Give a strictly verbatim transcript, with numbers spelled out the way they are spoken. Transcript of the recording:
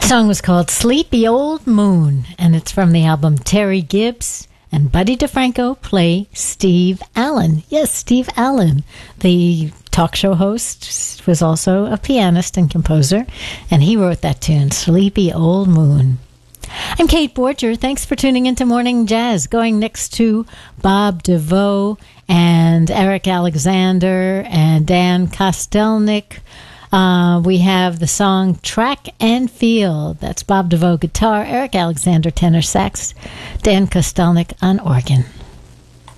song was called Sleepy Old Moon, and it's from the album Terry Gibbs and Buddy DeFranco play Steve Allen. Yes, Steve Allen, the talk show host, was also a pianist and composer, and he wrote that tune, Sleepy Old Moon. I'm Kate Borger. Thanks for tuning into Morning Jazz. Going next to Bob DeVoe and Eric Alexander and Dan Kostelnik. Uh, we have the song Track and Field. That's Bob DeVoe guitar, Eric Alexander tenor sax, Dan Kostelnik on organ.